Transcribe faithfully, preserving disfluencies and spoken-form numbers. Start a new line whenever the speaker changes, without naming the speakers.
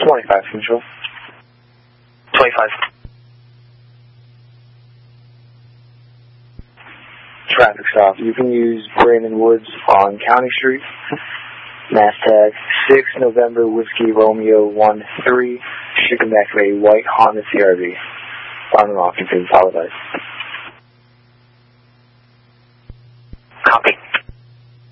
twenty-five, Central.
twenty-five.
Traffic stop. You can use Brandon Woods on County Street. Mass tag six November Whiskey Romeo one three. Should come back with a white Honda C R V. On and off, you can apologize.
Copy.